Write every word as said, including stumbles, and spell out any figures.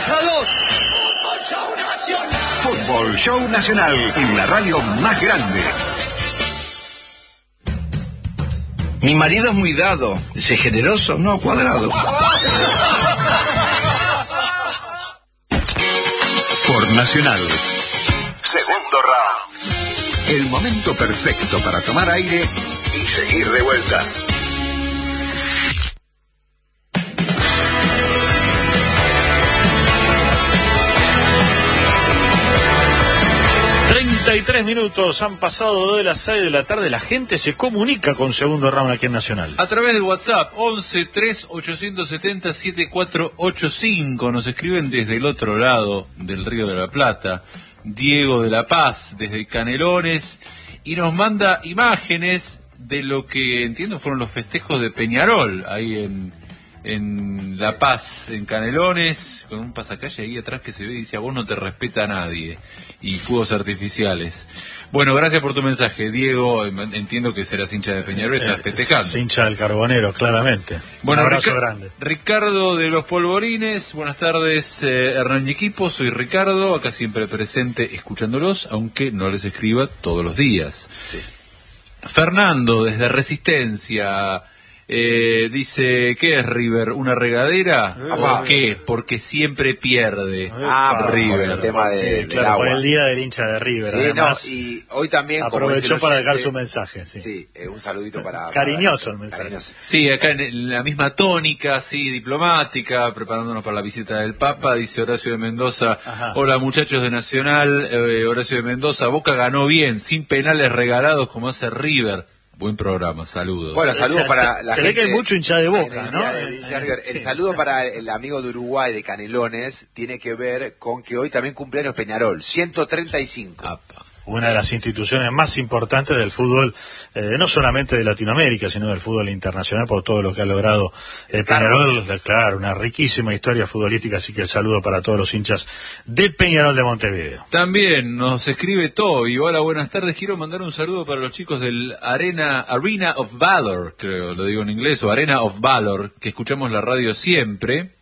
tres a dos. Fútbol Show Nacional, en la radio más grande. Mi marido es muy dado, dice generoso, no cuadrado. Por Nacional. Segundo round. El momento perfecto para tomar aire y seguir de vuelta. treinta y tres minutos han pasado de las seis de la tarde. La gente se comunica con Segundo Round aquí en Nacional. A través del WhatsApp, once tres ochocientos setenta setenta y cuatro ochenta y cinco. Nos escriben desde el otro lado del Río de la Plata. Diego de La Paz, desde Canelones. Y nos manda imágenes de lo que entiendo fueron los festejos de Peñarol, ahí en, en La Paz, en Canelones, con un pasacalle ahí atrás que se ve y dice: a vos no te respeta a nadie. Y fuegos artificiales. Bueno, gracias por tu mensaje, Diego. Entiendo que serás hincha de Peñarol, estás festejando. Eh, hincha del Carbonero, claramente. Bueno, un abrazo Rica- grande. Ricardo de los Polvorines, buenas tardes, eh, Hernán y equipo, soy Ricardo, acá siempre presente escuchándolos, aunque no les escriba todos los días. Sí. Fernando, desde Resistencia, eh, dice: ¿qué es River? ¿Una regadera? Ah, ¿Por qué? Porque siempre pierde. Ah, por River. el tema de, Sí, del claro, agua. por el día del hincha de River. Sí, Además, no, y hoy también como aprovechó dice para el dejar oyente, su mensaje. Sí, sí, eh, un saludito para... Cariñoso para- el mensaje. cariñoso. Sí, acá en la misma tónica, sí, diplomática, preparándonos para la visita del Papa, dice Horacio de Mendoza: Ajá. hola muchachos de Nacional, eh, Horacio de Mendoza, Boca ganó bien, sin penales regalados como hace River. Buen programa, saludos. Bueno, saludos Se- para se- la se ve gente que hay mucho hincha de Boca, en el ¿no? día de Villa River. El Sí. saludo para el amigo de Uruguay, de Canelones, tiene que ver con que hoy también cumpleaños Peñarol, ciento treinta y cinco. Apa. Una de las instituciones más importantes del fútbol, eh, no solamente de Latinoamérica, sino del fútbol internacional, por todo lo que ha logrado eh, Peñarol. Claro, una riquísima historia futbolística, así que el saludo para todos los hinchas de Peñarol de Montevideo. También nos escribe Toby: hola, buenas tardes, quiero mandar un saludo para los chicos del Arena Arena of Valor, creo, lo digo en inglés, o Arena of Valor, que escuchamos la radio siempre.